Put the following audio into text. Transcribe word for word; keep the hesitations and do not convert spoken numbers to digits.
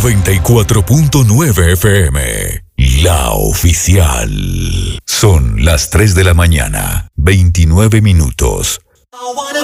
noventa y cuatro punto nueve F M, la oficial. Son las tres de la mañana, veintinueve minutos.